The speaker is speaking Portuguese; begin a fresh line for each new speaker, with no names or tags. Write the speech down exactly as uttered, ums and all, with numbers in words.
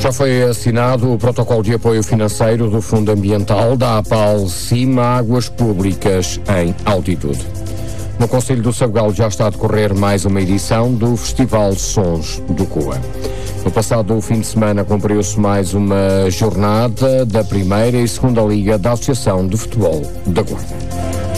Já foi assinado o protocolo de apoio financeiro do Fundo Ambiental da APAL Cima Águas Públicas em altitude. No Concelho do Sabugal já está a decorrer mais uma edição do Festival Sons do Coa. No passado fim de semana cumpriu-se mais uma jornada da primeira e segunda Liga da Associação de Futebol da Guarda.